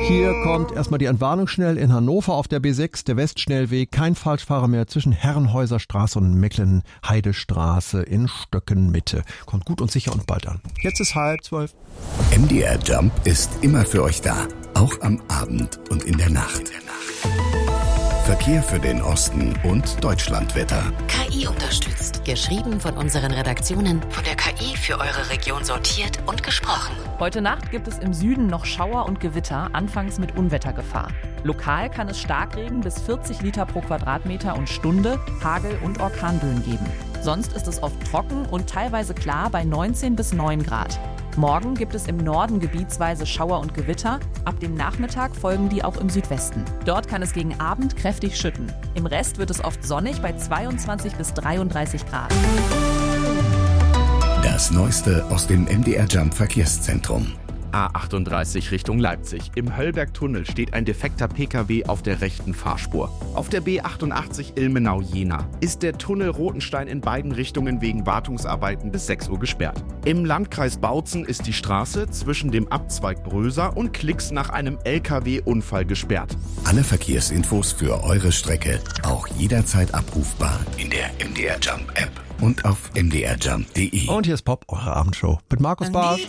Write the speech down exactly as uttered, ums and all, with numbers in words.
Hier kommt erstmal die Entwarnung schnell in Hannover auf der B sechs, der Westschnellweg. Kein Falschfahrer mehr zwischen Herrenhäuserstraße und Mecklenheidestraße in Stöckenmitte. Kommt gut und sicher und bald an. Jetzt ist halb zwölf. M D R Jump ist immer für euch da. Auch am Abend und in der Nacht. Verkehr für den Osten und Deutschlandwetter. K I unterstützt. Geschrieben von unseren Redaktionen. Von der K I für eure Region sortiert und gesprochen. Heute Nacht gibt es im Süden noch Schauer und Gewitter, anfangs mit Unwettergefahr. Lokal kann es Starkregen bis vierzig Liter pro Quadratmeter und Stunde, Hagel und Orkanböen geben. Sonst ist es oft trocken und teilweise klar bei neunzehn bis neun Grad. Morgen gibt es im Norden gebietsweise Schauer und Gewitter. Ab dem Nachmittag folgen die auch im Südwesten. Dort kann es gegen Abend kräftig schütten. Im Rest wird es oft sonnig bei zweiundzwanzig bis dreiunddreißig Grad. Das Neueste aus dem M D R Jump Verkehrszentrum. A achtunddreißig Richtung Leipzig. Im Höllbergtunnel steht ein defekter P K W auf der rechten Fahrspur. Auf der B achtundachtzig Ilmenau-Jena ist der Tunnel Rotenstein in beiden Richtungen wegen Wartungsarbeiten bis sechs Uhr gesperrt. Im Landkreis Bautzen ist die Straße zwischen dem Abzweig Bröser und Klix nach einem L K W-Unfall gesperrt. Alle Verkehrsinfos für eure Strecke auch jederzeit abrufbar in der M D R Jump App und auf m d r jump punkt d e. Und hier ist Pop, eure Abendshow mit Markus Barth.